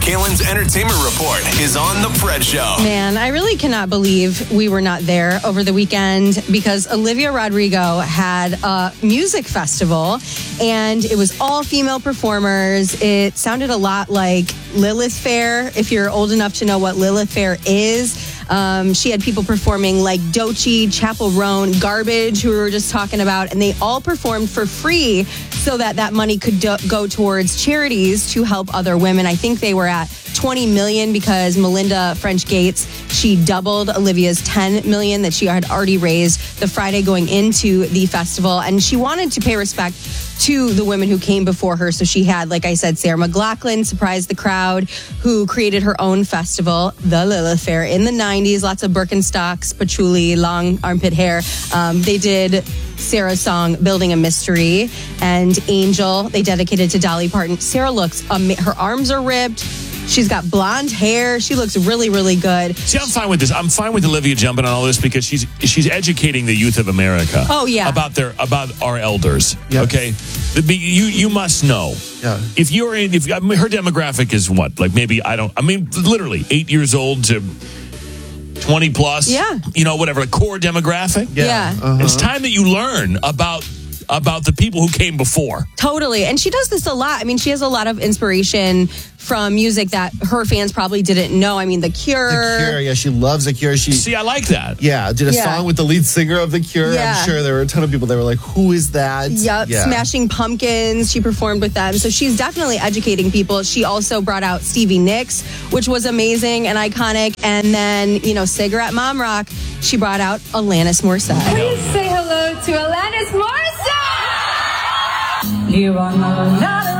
Kalen's Entertainment Report is on The Fred Show. Man, I really cannot believe we were not there over the weekend because Olivia Rodrigo had a music festival and it was all female performers. It sounded a lot like Lilith Fair, if you're old enough to know what Lilith Fair is. She had people performing like Doechii, Chappell Roan, Garbage, who we were just talking about, and they all performed for free so that money could go towards charities to help other women. I think they were at 20 million because Melinda French Gates, she doubled Olivia's 10 million that she had already raised the Friday going into the festival. And she wanted to pay respect to the women who came before her. So she had, like I said, Sarah McLachlan surprised the crowd, who created her own festival, the Lilith Fair, in the 90s. Lots of Birkenstocks, patchouli, long armpit hair. They did Sarah's song, Building a Mystery, and Angel, they dedicated to Dolly Parton. Sarah looks, her arms are ripped. She's got blonde hair. She looks really, really good. See, I'm fine with this. I'm fine with Olivia jumping on all this because she's educating the youth of America. Oh, yeah. About our elders. Yes. Okay, you must know. Yeah. If her demographic is what, like maybe literally 8 years old to 20 plus. Yeah. Whatever, like core demographic. Yeah. Uh-huh. It's time that you learn about the people who came before. Totally. And she does this a lot. I mean, she has a lot of inspiration from music that her fans probably didn't know. I mean, The Cure. The Cure, yeah, she loves The Cure. See, I like that. Did a song with the lead singer of The Cure. Yeah. I'm sure there were a ton of people that were like, who is that? Yep, Yeah. Smashing Pumpkins. She performed with them. So she's definitely educating people. She also brought out Stevie Nicks, which was amazing and iconic. And then, Cigarette Mom Rock, she brought out Alanis Morissette. Please say hello to Alanis Morissette! You are not